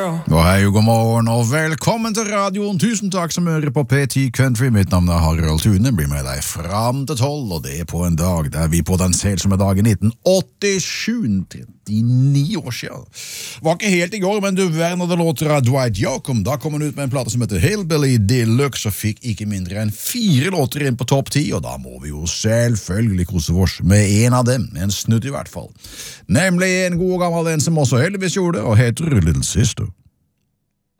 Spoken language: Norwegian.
Og hei og god morgen og velkommen til radioen. Tusen takk som hører på P10 Country. Mitt navn er Harald Thune, blir med deg fram til 12, og det er på en dag der vi på den selsomme dagen 1987, 39 år siden. Var ikke helt i går, men du verden av det låter av Dwight Yoakam. Da kom han ut med en plate som heter Hillbilly Deluxe, og fikk ikke mindre enn 4 låter inn på topp 10, og da må vi jo selvfølgelig kose oss med en av dem, en snutt i hvert fall. Nemlig en god gammel en som også heldigvis gjorde det, og heter Little Sister.